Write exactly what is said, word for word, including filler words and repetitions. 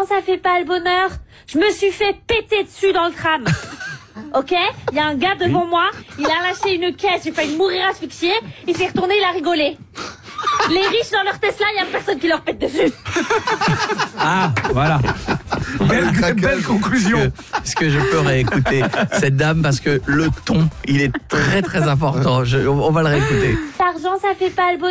L'argent, ça fait pas le bonheur. Je me suis fait péter dessus dans le tram. Ok, il y a un gars devant moi, il a lâché une caisse, j'ai failli mourir asphyxié, il s'est retourné, il a rigolé. Les riches dans leur Tesla, il y a personne qui leur pète dessus. Ah, voilà. Belle, belle conclusion. Est-ce que, est-ce que je peux réécouter cette dame parce que le ton, il est très très important. Je, on va le réécouter. L'argent, ça fait pas le bonheur.